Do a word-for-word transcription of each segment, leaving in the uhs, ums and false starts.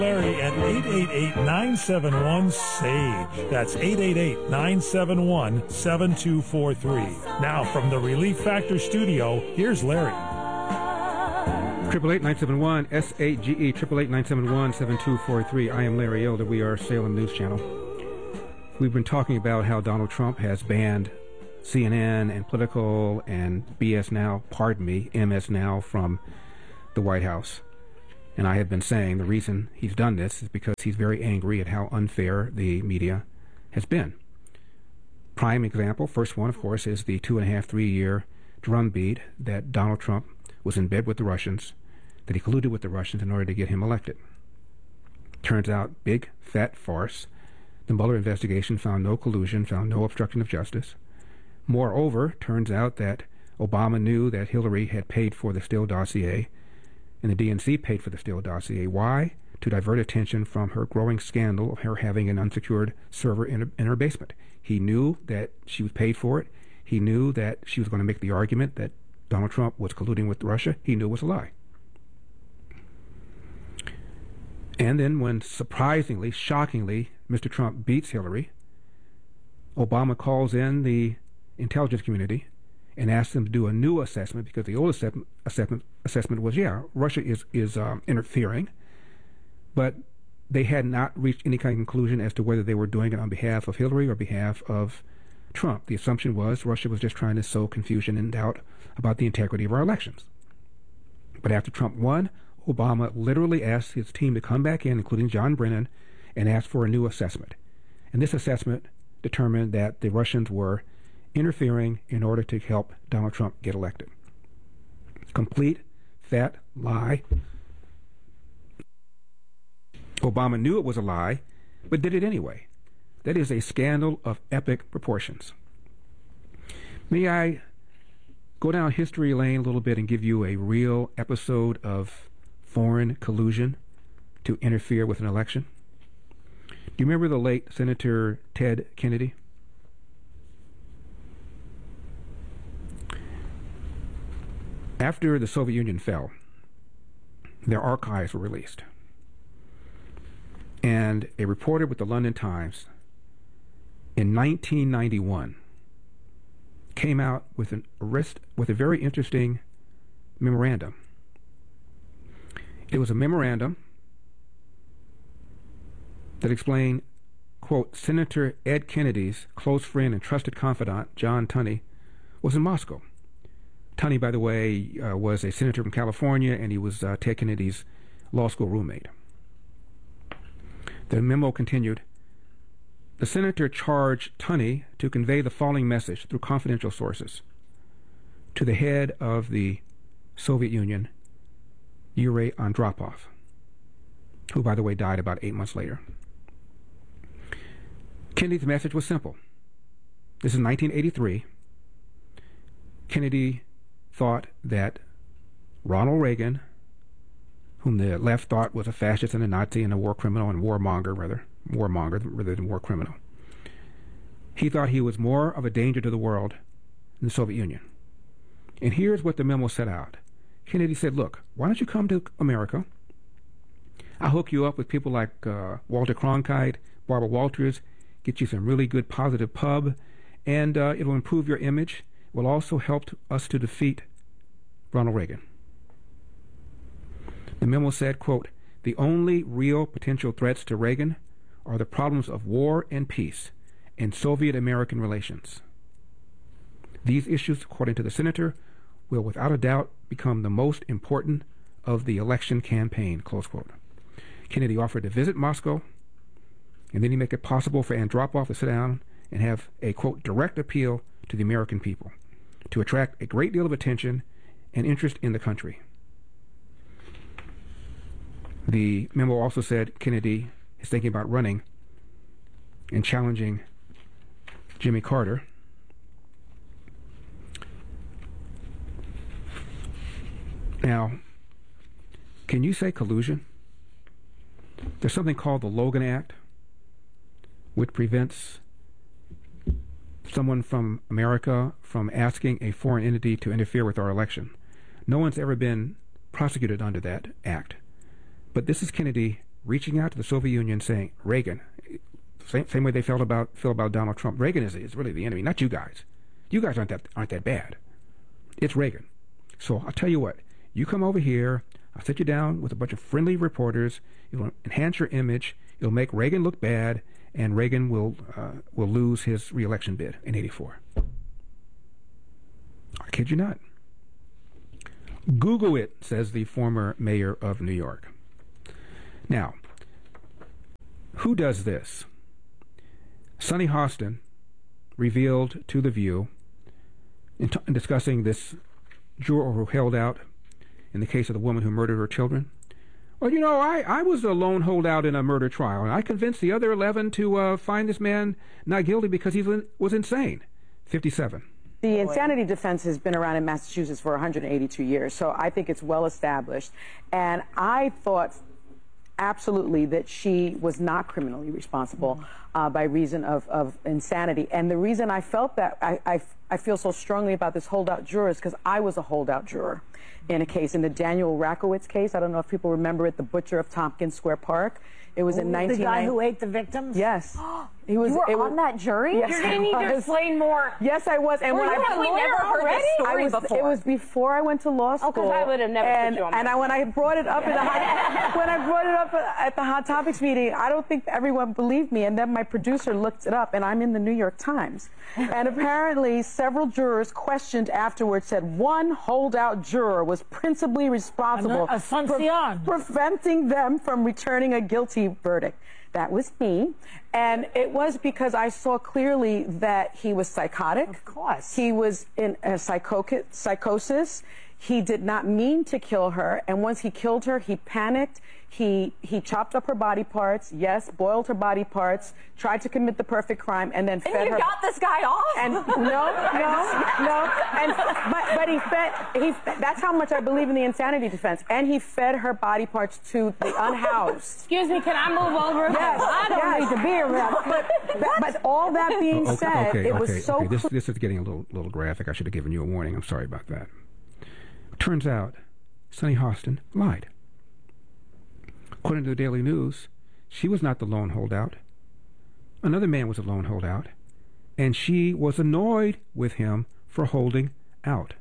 Larry at eight eight eight, nine seven one, S A G E. That's eight eight eight, nine seven one, seven two four three. Now from the Relief Factor studio, here's Larry. Triple eight nine seven one S A G E. Triple eight nine seven one seven two four three. I am Larry Elder. We are Salem News Channel. We've been talking about how Donald Trump has banned C N N and Political and B S Now, pardon me, M S Now from the White House. And I have been saying the reason he's done this is because he's very angry at how unfair the media has been. Prime example, first one, of course, is the two and a half, three year drumbeat that Donald Trump was in bed with the Russians, that he colluded with the Russians in order to get him elected. Turns out, big, fat farce. The Mueller investigation found no collusion, found no obstruction of justice. Moreover, turns out that Obama knew that Hillary had paid for the Steele dossier, and the D N C paid for the Steele dossier. Why? To divert attention from her growing scandal of her having an unsecured server in her, in her basement. He knew that she was paid for it. He knew that she was going to make the argument that Donald Trump was colluding with Russia. He knew it was a lie. And then when, surprisingly, shockingly, Mister Trump beats Hillary, Obama calls in the intelligence community and asks them to do a new assessment, because the old assessment assessment, assessment was, yeah, Russia is, is um, interfering, but they had not reached any kind of conclusion as to whether they were doing it on behalf of Hillary or behalf of Trump. The assumption was Russia was just trying to sow confusion and doubt about the integrity of our elections. But after Trump won, Obama literally asked his team to come back in, including John Brennan, and ask for a new assessment. And this assessment determined that the Russians were interfering in order to help Donald Trump get elected. Complete, fat lie. Obama knew it was a lie, but did it anyway. That is a scandal of epic proportions. May I go down history lane a little bit and give you a real episode of foreign collusion to interfere with an election? Do you remember the late Senator Ted Kennedy? After the Soviet Union fell, their archives were released. And a reporter with the London Times in nineteen ninety-one came out with an arrest with a very interesting memorandum. It was a memorandum that explained, quote, Senator Ed Kennedy's close friend and trusted confidant, John Tunney, was in Moscow. Tunney, by the way, uh, was a senator from California, and he was uh, Ted Kennedy's law school roommate. The memo continued, the senator charged Tunney to convey the following message through confidential sources to the head of the Soviet Union, Yuri Andropov, who, by the way, died about eight months later. Kennedy's message was simple. This is nineteen eighty-three. Kennedy thought that Ronald Reagan, whom the left thought was a fascist and a Nazi and a war criminal and warmonger, rather, warmonger rather than war criminal, he thought he was more of a danger to the world than the Soviet Union. And here's what the memo set out. Kennedy said, look, why don't you come to America? I'll hook you up with people like uh, Walter Cronkite, Barbara Walters, get you some really good positive pub, and uh, it'll improve your image. It will also help us to defeat Ronald Reagan. The memo said, quote, the only real potential threats to Reagan are the problems of war and peace and Soviet-American relations. These issues, according to the senator, will without a doubt become the most important of the election campaign, close quote. Kennedy offered to visit Moscow, and then he make it possible for Andropov to sit down and have a, quote, direct appeal to the American people to attract a great deal of attention and interest in the country. The memo also said Kennedy is thinking about running and challenging Jimmy Carter. Now, can you say collusion? There's something called the Logan Act, which prevents someone from America from asking a foreign entity to interfere with our election. No one's ever been prosecuted under that act. But this is Kennedy reaching out to the Soviet Union saying, Reagan, same, same way they felt about feel about Donald Trump. Reagan is, is really the enemy, not you guys. You guys aren't that aren't that bad. It's Reagan. So I'll tell you what, you come over here, I'll sit you down with a bunch of friendly reporters, it'll enhance your image, it'll make Reagan look bad, and Reagan will uh, will lose his re-election bid in eighty-four. I kid you not. Google it, says the former mayor of New York. Now, who does this? Sunny Hostin revealed to The View, in, t- in discussing this juror who held out in the case of the woman who murdered her children. Well, you know, I, I was a lone holdout in a murder trial, and I convinced the other eleven to uh, find this man not guilty because he was insane. fifty-seven. The insanity defense has been around in Massachusetts for one hundred eighty-two years, so I think it's well established. And I thought absolutely that she was not criminally responsible uh, by reason of, of insanity. And the reason I felt that, I, I, I feel so strongly about this holdout juror is because I was a holdout juror in a case, in the Daniel Rakowitz case. I don't know if people remember it, the butcher of Tompkins Square Park. It was Ooh, in nineteen the ninety. guy who ate the victims? Yes. He was, you were it on was, that jury? Yes, You're going to need to explain more. Yes, I was. And were when you I a lawyer heard already? this story I was, before. It was before I went to law school. Oh, because I would have never and, put you on And I, when I brought it up in the hot, when I brought it up at the Hot Topics meeting, I don't think everyone believed me. And then my producer looked it up, and I'm in the New York Times. And apparently, several jurors questioned afterwards said one holdout juror was principally responsible A for preventing them from returning a guilty verdict. That was me. And it was because I saw clearly that he was psychotic. Of course. He was in a psycho- psychosis. He did not mean to kill her. And once he killed her, he panicked. He he chopped up her body parts, yes, boiled her body parts, tried to commit the perfect crime, and then and fed you her. got this guy off? And no, no, no. And but but he fed. He that's how much I believe in the insanity defense. And he fed her body parts to the unhoused. Excuse me, can I move over? Yes, I don't yes. need to be around. But, but, but all that being okay, said, okay, it okay, was so. okay. This this is getting a little little graphic. I should have given you a warning. I'm sorry about that. Turns out, Sunny Hostin lied. According to the Daily News, she was not the lone holdout. Another man was a lone holdout, and she was annoyed with him for holding out.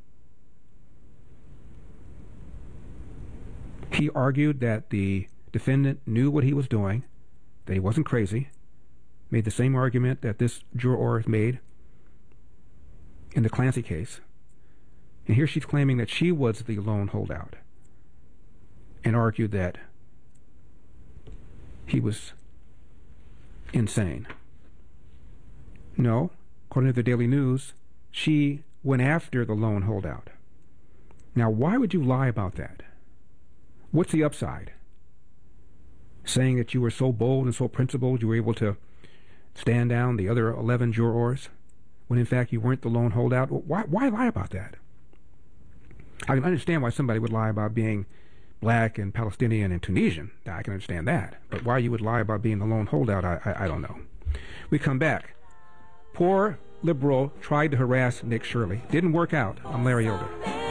He argued that the defendant knew what he was doing, that he wasn't crazy, made the same argument that this juror made in the Clancy case. And here she's claiming that she was the lone holdout and argued that he was insane. No, according to the Daily News, she went after the lone holdout. Now, why would you lie about that? What's the upside? Saying that you were so bold and so principled you were able to stand down the other eleven jurors when in fact you weren't the lone holdout? Why, why lie about that? I can understand why somebody would lie about being black and Palestinian and Tunisian. I can understand that. But why you would lie about being the lone holdout, I, I, I don't know. We come back. Poor liberal tried to harass Nick Shirley. Didn't work out. I'm Larry Elder.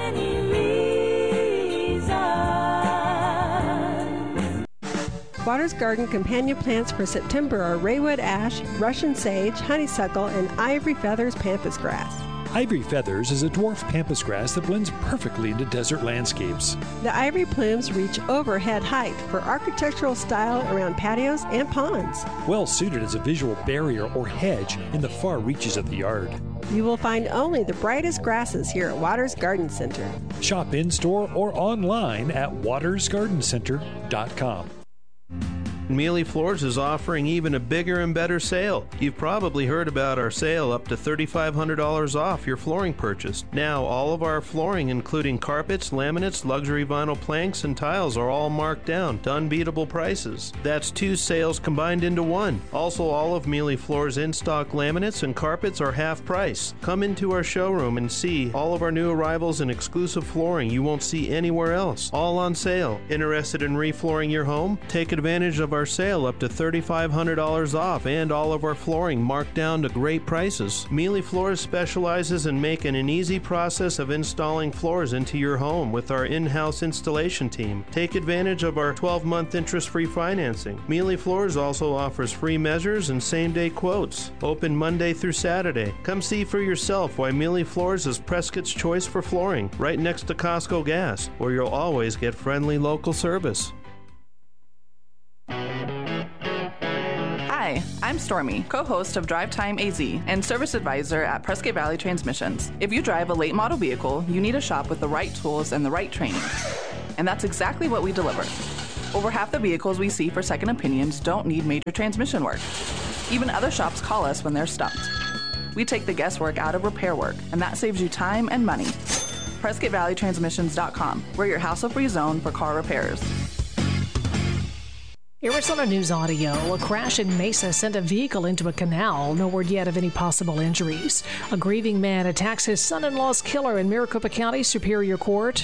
Waters Garden companion plants for September are Raywood ash, Russian sage, honeysuckle, and ivory feathers pampas grass. Ivory feathers is a dwarf pampas grass that blends perfectly into desert landscapes. The ivory plumes reach overhead height for architectural style around patios and ponds. Well suited as a visual barrier or hedge in the far reaches of the yard. You will find only the brightest grasses here at Waters Garden Center. Shop in-store or online at waters garden center dot com. Mealy Floors is offering even a bigger and better sale. You've probably heard about our sale up to three thousand five hundred dollars off your flooring purchase. Now, all of our flooring, including carpets, laminates, luxury vinyl planks, and tiles, are all marked down to unbeatable prices. That's two sales combined into one. Also, all of Mealy Floors in-stock laminates and carpets are half price. Come into our showroom and see all of our new arrivals and exclusive flooring you won't see anywhere else. All on sale. Interested in reflooring your home? Take advantage of our our sale up to three thousand five hundred dollars off and all of our flooring marked down to great prices. Mealy Floors specializes in making an easy process of installing floors into your home with our in-house installation team. Take advantage of our twelve-month interest-free financing. Mealy Floors also offers free measures and same-day quotes. Open Monday through Saturday. Come see for yourself why Mealy Floors is Prescott's choice for flooring, right next to Costco Gas, where you'll always get friendly local service. Hi, I'm Stormy, co-host of Drive Time A Z and service advisor at Prescott Valley Transmissions. If you drive a late model vehicle, you need a shop with the right tools and the right training. And that's exactly what we deliver. Over half the vehicles we see for second opinions don't need major transmission work. Even other shops call us when they're stumped. We take the guesswork out of repair work, and that saves you time and money. Prescott Valley Transmissions dot com. We're your hassle-free zone for car repairs. Arizona News Audio. A crash in Mesa sent a vehicle into a canal. No word yet of any possible injuries. A grieving man attacks his son-in-law's killer in Maricopa County Superior Court.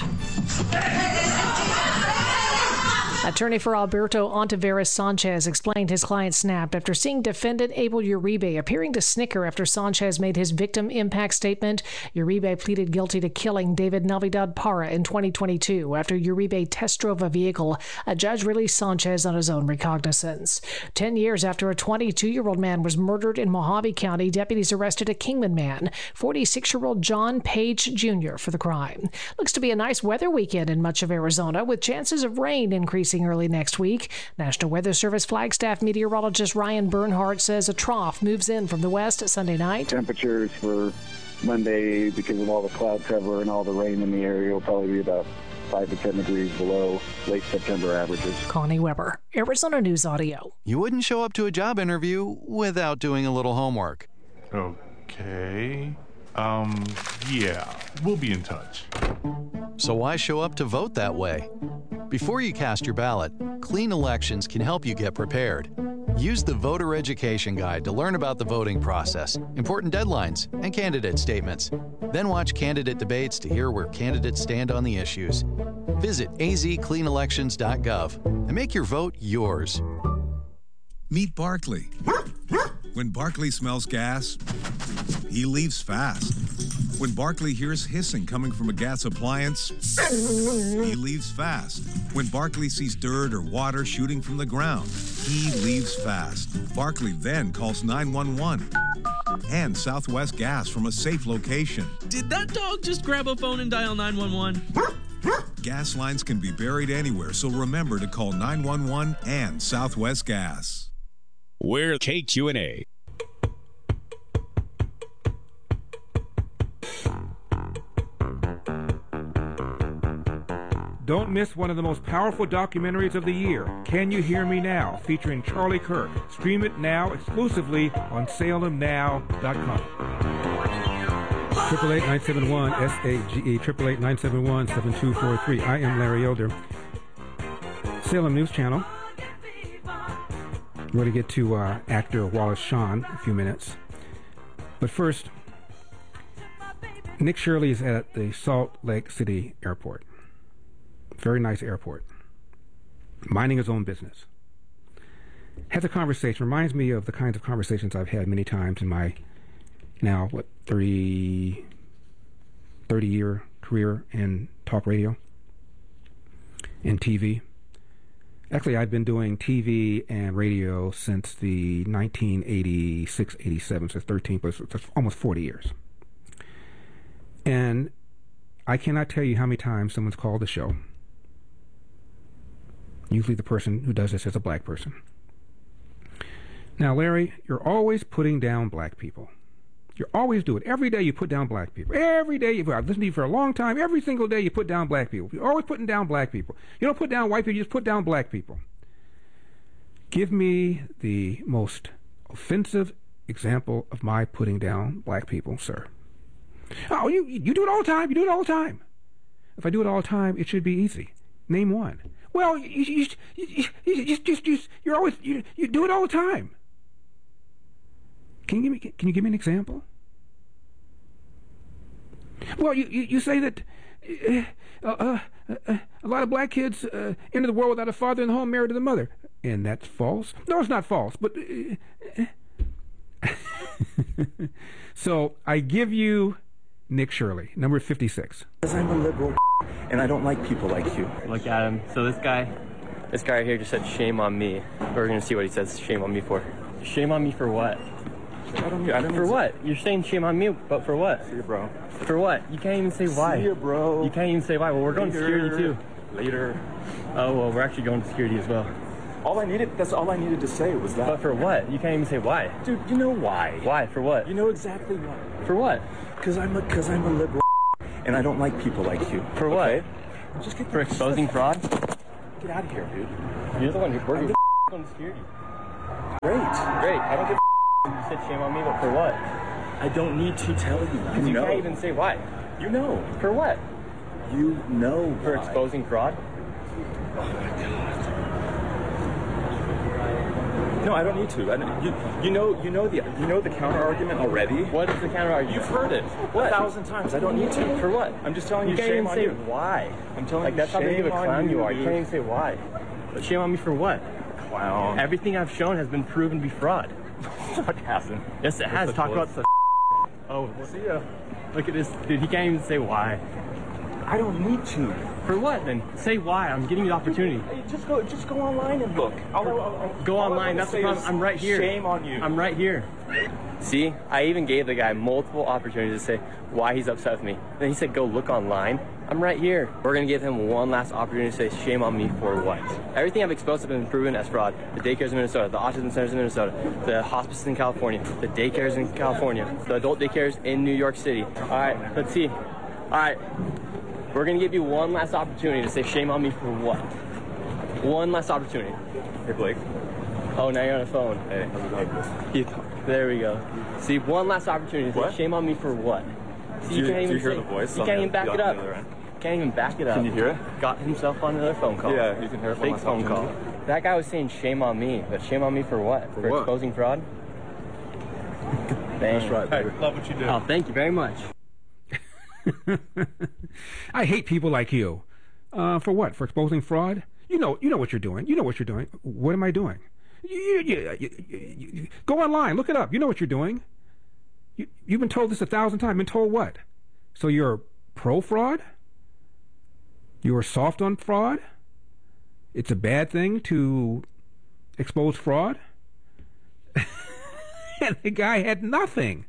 Attorney for Alberto Ontiveros Sanchez explained his client snapped after seeing defendant Abel Uribe appearing to snicker after Sanchez made his victim impact statement. Uribe pleaded guilty to killing David Navidad Parra in twenty twenty-two after Uribe test drove a vehicle. A judge released Sanchez on his own recognizance. Ten years after a twenty-two-year-old man was murdered in Mojave County, deputies arrested a Kingman man, forty-six-year-old John Page Junior, for the crime. Looks to be a nice weather weekend in much of Arizona, with chances of rain increasing early next week. National Weather Service Flagstaff meteorologist Ryan Bernhardt says a trough moves in from the west Sunday night. Temperatures for Monday, because of all the cloud cover and all the rain in the area, will probably be about five to ten degrees below late September averages. Connie Weber, Arizona News Audio. You wouldn't show up to a job interview without doing a little homework. Okay. Um, yeah, we'll be in touch. So why show up to vote that way? Before you cast your ballot, Clean Elections can help you get prepared. Use the Voter Education Guide to learn about the voting process, important deadlines, and candidate statements. Then watch candidate debates to hear where candidates stand on the issues. Visit a z clean elections dot gov and make your vote yours. Meet Barkley. When Barkley smells gas, he leaves fast. When Barkley hears hissing coming from a gas appliance, he leaves fast. When Barkley sees dirt or water shooting from the ground, he leaves fast. Barkley then calls nine one one and Southwest Gas from a safe location. Did that dog just grab a phone and dial nine one one? Gas lines can be buried anywhere, so remember to call nine one one and Southwest Gas. We're K Q and A. Don't miss one of the most powerful documentaries of the year, Can You Hear Me Now, featuring Charlie Kirk. Stream it now exclusively on Salem Now dot com. Triple eight nine seven one S A G E triple eight nine seven one seven two four three. I am Larry Elder. Salem News Channel. We're going to get to uh, actor Wallace Shawn in a few minutes, but first, Nick Shirley is at the Salt Lake City Airport. Very nice airport. Minding his own business. Has a conversation. Reminds me of the kinds of conversations I've had many times in my now, what, thirty, thirty-year career in talk radio and T V. Actually, I've been doing T V and radio since the nineteen eighty-six eighty-seven, so thirteen, but it's almost forty years. And I cannot tell you how many times someone's called the show. Usually the person who does this is a black person. Now, Larry, you're always putting down black people. You always do it. Every day you put down black people. Every day, you, I've listened to you for a long time. Every single day you put down black people. You're always putting down black people. You don't put down white people, you just put down black people. Give me the most offensive example of my putting down black people, sir. Oh, you you do it all the time. You do it all the time. If I do it all the time, it should be easy. Name one. Well, you you you, you, you just just you're always you you do it all the time. Can you give me can you give me an example? Well, you you, you say that uh, uh, uh, a lot of black kids uh, enter the world without a father in the home, married to the mother. and that's false. No, it's not false, but uh, so I give you Nick Shirley, number fifty-six. Because I'm a liberal and I don't like people like you. Look at him. So this guy, this guy right here just said shame on me. We're gonna see what he says shame on me for. Shame on me for what? I don't, I don't for what? You're saying shame on me, but for what? See you, bro. For what? You can't even say why. See you, bro. You can't even say why. Well, we're going to security too. Later. Oh, well, we're actually going to security as well. All I needed, that's all I needed to say was that. But for what? You can't even say why. Dude, you know why. Why? For what? You know exactly why. For what? Because I'm a, because I'm a liberal and I don't like people like you. For what? Okay? Just get for exposing fraud? Get out of here, dude. You're the one who we're going to security. Great. Great. I don't give a you said shame on me, but for what? I don't need to tell you. Because you, you know. can't even say why. You know. For what? You know For why. exposing fraud? Oh my God. No, I don't need to. I don't, you, you know, you know the, you know the counter argument already. What is the counter argument? You've heard it what? a thousand times. I don't need to. For what? I'm just telling you. you. You can't shame even say on you. why. I'm telling like, you. That's how big of a clown you, you are. You can't even say why. But shame on me for what? Clown. Everything I've shown has been proven to be fraud. It hasn't. Yes, it has. Talk about the. Oh, see ya. Look at this, dude. He can't even say why. I don't need to. For what then? Say why. I'm giving you the opportunity. Hey, just go, just go online and look. I'll, I'll, I'll, go online. That's the problem. I'm right here. Shame on you. I'm right here. See, I even gave the guy multiple opportunities to say why he's upset with me. Then he said, "Go look online." I'm right here. We're gonna give him one last opportunity to say shame on me for what? Everything I've exposed has been proven as fraud. The daycares in Minnesota, the autism centers in Minnesota, the hospices in California, the daycares in California, the adult daycares in New York City. All right, let's see. All right, we're gonna give you one last opportunity to say shame on me for what? One last opportunity. Hey, Blake. Oh, now you're on the phone. Hey, how's it going? There we go. See, one last opportunity to what? say shame on me for what? See, do you, you, can't do even you hear say, the voice? You can't even back it up. End? Can't even back it up. Can you hear it? Got himself on another phone call. Yeah, you can hear it. Fake phone call. That guy was saying shame on me, but shame on me for what? For, for what? exposing fraud? That's right, baby. Hey, love what you do. Oh, thank you very much. I hate people like you. Uh, for what? For exposing fraud? You know, you know what you're doing. You know what you're doing. What am I doing? You, you, you, you, you, go online, look it up. You know what you're doing. You, you've been told this a thousand times. Been told what? So you're pro-fraud? You're soft on fraud? It's a bad thing to expose fraud? And the guy had nothing.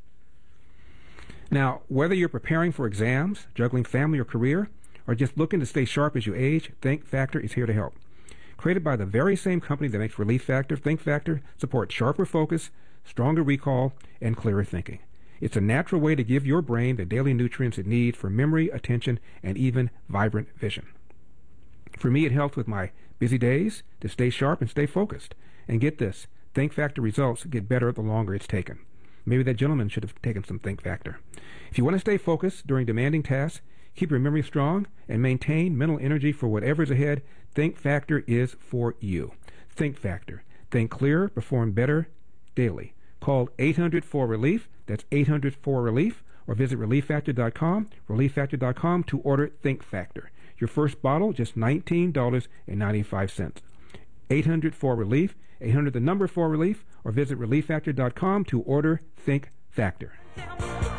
Now, whether you're preparing for exams, juggling family or career, or just looking to stay sharp as you age, Think Factor is here to help. Created by the very same company that makes Relief Factor, Think Factor supports sharper focus, stronger recall, and clearer thinking. It's a natural way to give your brain the daily nutrients it needs for memory, attention, and even vibrant vision. For me, it helps with my busy days to stay sharp and stay focused. And get this, Think Factor results get better the longer it's taken. Maybe that gentleman should have taken some Think Factor. If you want to stay focused during demanding tasks, keep your memory strong, and maintain mental energy for whatever's ahead, Think Factor is for you. Think Factor. Think clearer, perform better daily. Call eight hundred four relief. That's eight hundred four relief. Or visit relief factor dot com, relief factor dot com to order Think Factor. Your first bottle, just nineteen dollars and ninety-five cents. eight hundred four relief, eight hundred the number four relief, or visit relief factor dot com to order Think Factor.